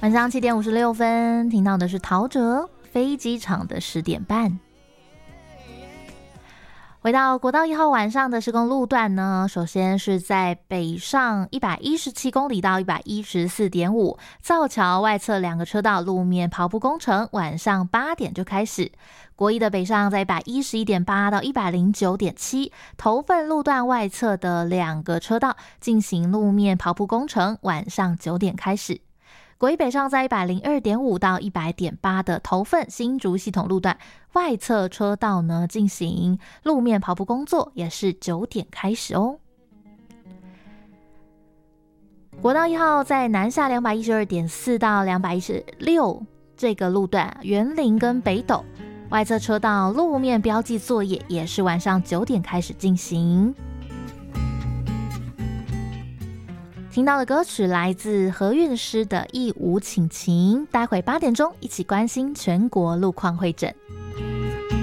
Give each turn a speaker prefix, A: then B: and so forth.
A: 晚上7点56分，听到的是陶喆飞机场的10点半。回到国道1号晚上的施工路段呢，首先是在北上117公里到 114.5 造桥外侧2个车道路面刨铺工程，晚上8点就开始。国一的北上在 111.8 到 109.7 头份路段外侧的2个车道进行路面刨铺工程，晚上9点开始。国一北上在 102.5 到 100.8 的头份新竹系统路段外侧车道呢进行路面刨铺工作，也是9点开始哦。国道1号在南下 212.4 到216这个路段园林跟北斗外侧车道路面标记作业，也是晚上9点开始进行。听到的歌曲来自何韵诗的《一无倾情》，待会8点钟一起关心全国路况会诊。